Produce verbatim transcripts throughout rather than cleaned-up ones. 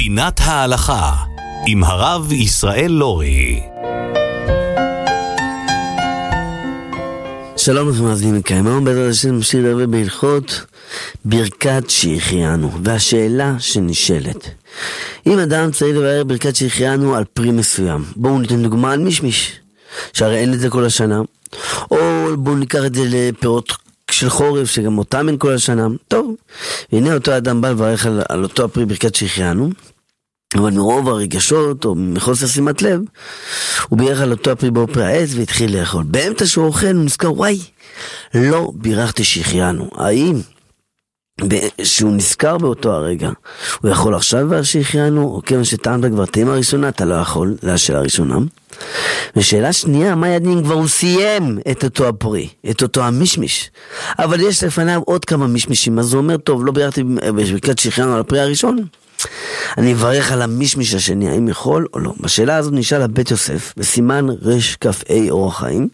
פינת ההלכה עם הרב ישראל לורי. שלום לכם מאזינים יקרים, היום בעזרת השם נמשיך לדבר בהלכות ברכת שהחיינו, והשאלה שנשאלת, אם אדם צריך לבאר ברכת שהחיינו על פרי מסוים, בואו ניתן דוגמה על מישמיש, שהרי אין את זה כל השנה, או בואו ניקח את זה לפירות של חורף שגם אותם אין כל השנה. טוב, והנה אותו אדם בא לברך על, על אותו הפרי ברכת שהחיינו, אבל מרוב הרגשות או מחוסר שימת לב הוא בירך על אותו הפרי באו פרי העץ והתחיל לאכול. באמצע שהוא אוכל הוא נזכר, וואי, לא בירכתי שהחיינו. האם שהוא נזכר באותו הרגע הוא יכול עכשיו לברך שהחיינו, או כיוון שטענת כבר טעימה הראשונה אתה לא יכול? זה השאלה הראשונה. ושאלה שנייה, מה ידעים כבר הוא סיים את אותו הפרי, את אותו המשמיש, אבל יש לפניו עוד כמה משמישים, אז הוא אומר, טוב, לא בירכתי ברכת שהחיינו על הפרי הראשון, אני אברך על המשמיש השני, האם יכול או לא? בשאלה הזאת נשאל הבית יוסף בסימן רש כף אי אורח חיים,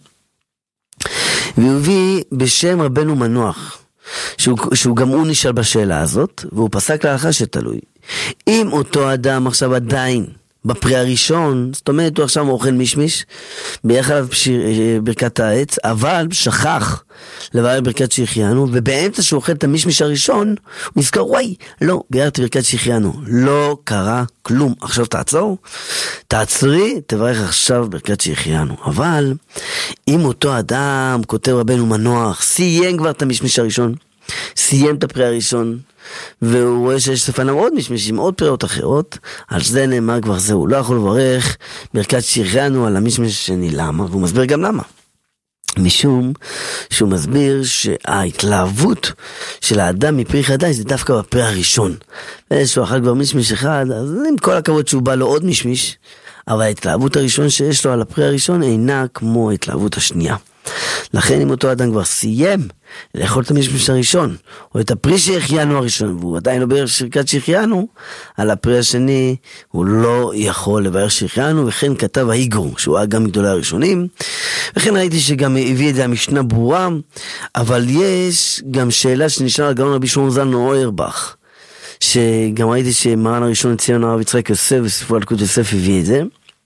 והוא הביא בשם רבנו מנוח, שהוא, שהוא גם הוא נשאל בשאלה הזאת, והוא פסק להלכה שתלוי אם אותו אדם עכשיו עדיין בפרי הראשון, זאת אומרת הוא עכשיו אוכל מישמיש, בירך עליו ברכת העץ, אבל שכח לברך ברכת שהחיינו, ובאמצע שהוא אוכל את המשמיש הראשון הוא נזכר, וואי, לא, בירכתי ברכת שהחיינו, לא קרה כלום. עכשיו תעצור, תעצרי, תברך עכשיו ברכת שהחיינו. אבל אם אותו אדם, כותב רבנו מנוח, סיים כבר את המשמיש הראשון, סיים את הפרי הראשון, והוא רואה שיש לפניו עוד משמישים, עוד פריאות אחרות, על זה נאמר כבר זהו, לא יכול לברך ברכת שהחיינו על המשמיש השני. למה? והוא מסביר גם למה. משום שהוא מסביר שההתלהבות של האדם מפרי חדש זה דווקא בפרי הראשון, שהוא אכל כבר משמיש אחד, אז עם כל הכבוד שהוא בא לו עוד משמיש, אבל ההתלהבות הראשון שיש לו על הפרי הראשון אינה כמו ההתלהבות השנייה. לכן אם אותו אדם כבר סיים לאכול את המשמיש הראשון, או את הפרי שהחיינו הראשון, והוא עדיין לא בירך ברכת שהחיינו, על הפרי השני הוא לא יכול לברך שהחיינו, וכן כתב האיגור, שהוא היה גם מגדולי הראשונים, וכן ראיתי שגם הביא את זה המשנה ברורה, אבל יש גם שאלה שנשאלה על גאון רבי שלמה זלמן אוירבך, שגם ראיתי שמרן הראשון לציון הרב יצחק יוסף בספרו ילקוט יוסף הביא את זה,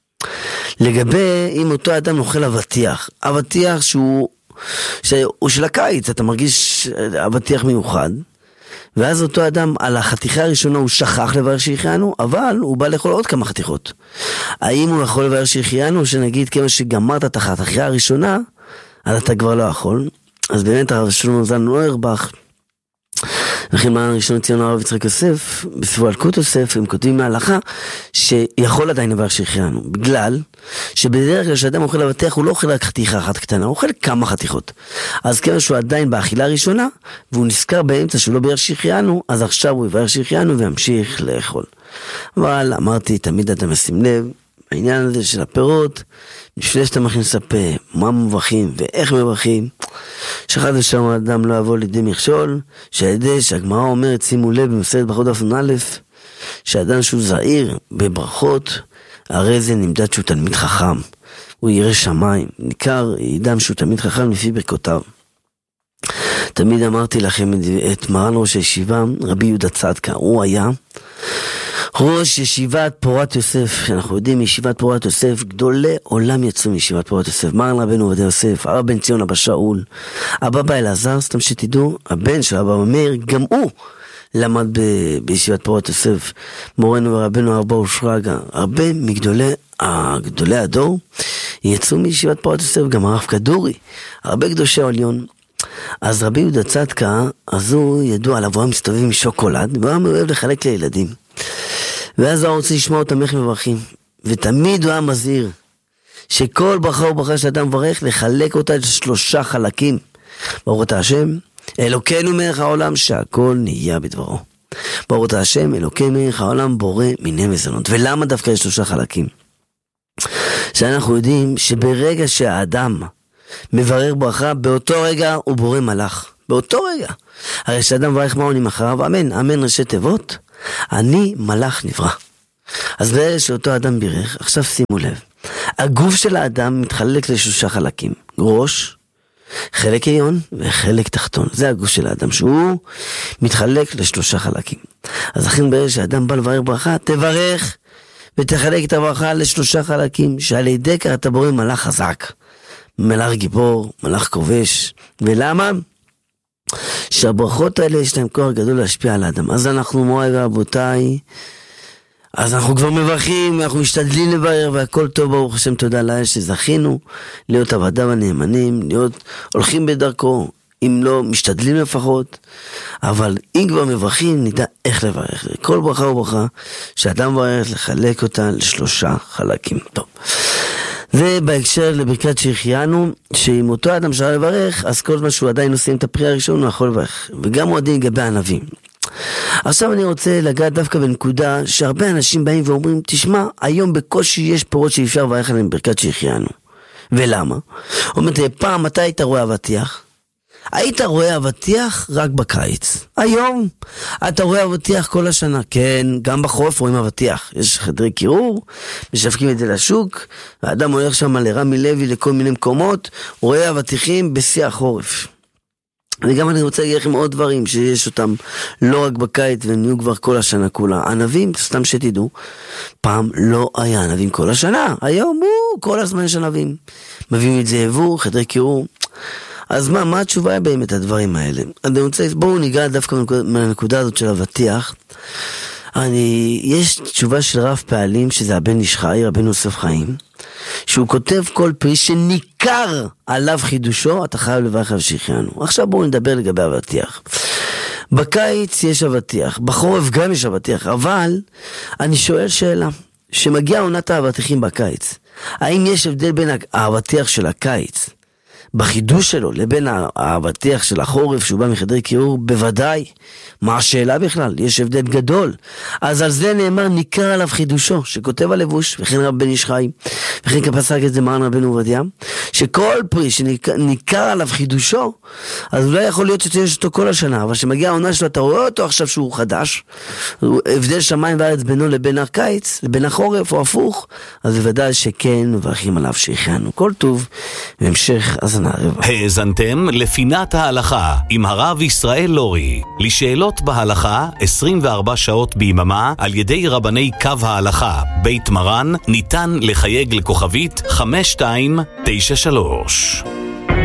לגבי אם אותו אדם אוכל אבטיח, אבטיח שהוא, שהוא של הקיץ, אתה מרגיש אבטיח מיוחד, ואז אותו אדם על החתיכה הראשונה הוא שכח לברך שהחיינו, אבל הוא בא לאכול עוד כמה חתיכות. האם הוא יכול לברך שהחיינו, שנגיד כמה שגמרת את החתיכה הראשונה, אז אתה כבר לא יכול? אז באמת הרב שלמה זלמן אוירבך וכן מרן הראשון לציון הרב יצחק יוסף בספרו ילקוט יוסף הם כותבים מההלכה שיכול עדיין לברך שהחיינו, בגלל שבדרך כלל כשאדם אוכל אבטיח הוא לא אוכל רק חתיכה אחת קטנה, הוא אוכל כמה חתיכות. אז כיוון שהוא עדיין באכילה הראשונה והוא נזכר באמצע שהוא לא בירך שהחיינו, אז עכשיו הוא יברך שהחיינו וימשיך לאכול. אבל אמרתי, תמיד אתה משים לב העניין הזה של הפירות, לפני שאתה מכין לספה מה מברכים ואיך מברכים, שחד ושם האדם לא יבוא לידי מכשול, שהידי שהגמרא אומרת, שימו לב במסכת ברכות דף א', שאדם שהוא זהיר בברכות, הרי זה נמדד שהוא תלמיד חכם, הוא ירא שמיים, ניכר אדם שהוא תלמיד חכם לפי ברכותיו. תמיד אמרתי לכם את מרן ראש הישיבה, רבי יהודה צדקה, הוא היה ראש ישיבת פורת יוסף, שאנחנו יודעים מישיבת פורת יוסף, גדולי עולם יצאו מישיבת פורת יוסף, מרן רבנו עובדיה יוסף, הרב בן ציון אבא שאול, אבא אלעזר, סתם שתדעו, הבן של אבא מאיר, גם הוא למד ב- בישיבת פורת יוסף, מורנו ורבנו הרב באור שרגא, הרבה מגדולי גדולי הדור יצאו מישיבת פורת יוסף, גם הרב כדורי, הרבה קדושי העליון. אז רבי יהודה צדקה, אז הוא ידוע עליו, הוא היה מסתובב עם שוקולד, והוא היה אוהב לחלק לילדים, ואז הוא רוצה לשמוע אותם איך מברכים, ותמיד הוא היה מזהיר שכל ברכה וברכה שאדם מברך לחלק אותה לשלושה חלקים. ברוך אתה השם אלוקינו מלך העולם שהכל נהיה בדברו, ברוך אתה השם אלוקינו מלך העולם בורא מיני מזונות. ולמה דווקא יש שלושה חלקים? שאנחנו יודעים שברגע שהאדם מברר ברכה, באותו רגע הוא בורא מלאך, באותו רגע. הרי שאדם מברך מה עונים אחריו? אמן, אמן ראשי תיבות, אני מלאך נברא. אז ברגע שאותו אדם בירך, עכשיו שימו לב, הגוף של האדם מתחלק לשלושה חלקים, ראש, חלק עליון וחלק תחתון. זה הגוף של האדם, שהוא מתחלק לשלושה חלקים. אז לכן ברגע שהאדם בא לברך ברכה, תברך ותחלק את הברכה לשלושה חלקים, שעל ידי כך אתה בורא מלאך חזק, מלאך גיבור, מלאך כובש. ולמה? שהברכות האלה יש להם כוח גדול להשפיע על האדם. אז אנחנו מוריי ורבותיי, אז אנחנו כבר מברכים, אנחנו משתדלים לברר, והכל טוב, ברוך השם, תודה לאל שזכינו להיות עבדיו הנאמנים, להיות הולכים בדרכו, אם לא משתדלים לפחות, אבל אם כבר מברכים, נדע איך לברך. כל ברכה וברכה שאדם מברך, לחלק אותה לשלושה חלקים. טוב, זה בהקשר לברכת שהחיינו, שאם אותו אדם שרע לברך, אז כל מה שהוא עדיין עושים את הפרי הראשון, הוא יכול לברך, וגם הוא עדיין לגבי הענבים. עכשיו אני רוצה לגעת דווקא בנקודה שהרבה אנשים באים ואומרים, תשמע, היום בקושי יש פירות שאפשר לברך עליהם ברכת שהחיינו. ולמה? אומרת, פעם מתי היית רואה אבטיח? היית רואה אבטיח רק בקיץ. היום אתה רואה אבטיח כל השנה. כן, גם בחורף רואים אבטיח. יש חדרי קירור, משווקים את זה לשוק, האדם הולך שם לרמי לוי לכל מיני מקומות, רואה אבטיחים בשיא החורף. וגם אני רוצה להגיד לכם עוד דברים שיש אותם לא רק בקיץ והם נהיו כבר כל השנה כולה. ענבים, סתם שתדעו, פעם לא היה ענבים כל השנה, היום הוא כל הזמן יש ענבים. מביאים את זה עבור, חדרי קירור. אז מה, מה התשובה היא באמת הדברים האלה? אני רוצה, בואו ניגע דווקא מהנקודה הזאת של אבטיח. אני, יש תשובה של רב פעלים, שזה הבן איש חי, רבנו יוסף חיים, שהוא כותב כל פרי שניכר עליו חידושו, אתה חייב לברך על שהחיינו. עכשיו בואו נדבר לגבי אבטיח. בקיץ יש אבטיח, בחורף גם יש אבטיח, אבל אני שואל שאלה, שמגיע עונת האבטיחים בקיץ, האם יש הבדל בין האבטיח של הקיץ, בחידוש שלו, לבין האבטיח של החורף שהוא בא מחדרי קירור? בוודאי. מה השאלה בכלל? יש הבדל גדול. אז על זה נאמר ניכר עליו חידושו, שכותב הלבוש, וכן רב בן איש חי, וכן כפסק את זה מרן רבנו עובדיה, שכל פרי שניכר עליו חידושו, אז אולי יכול להיות שיש אותו כל השנה, אבל שמגיע העונה שלו, אתה רואה אותו עכשיו שהוא חדש, הבדל שמיים וארץ בינו לבין הקיץ, לבין החורף או הפוך, אז בוודאי שכן מברכים עליו שהחיינו. כל טוב, והמשך אז האזנתם לפינת ההלכה עם הרב ישראל לורי. לשאלות בהלכה עשרים וארבע שעות ביממה על ידי רבני קו ההלכה בית מרן, ניתן לחייג לכוכבית חמש שתיים תשע שלוש.